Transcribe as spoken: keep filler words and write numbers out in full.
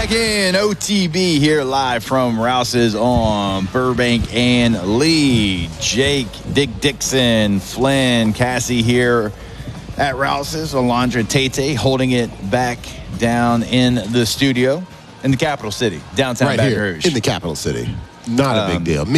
back in O T B here live from Rouse's on Burbank and Lee. Jake, Dick Dixon, Flynn, Cassie here at Rouse's. Alondra Tate holding it back down in the studio in the capital city, downtown right Baton here Rouge. in the capital city. Not a Um, big deal.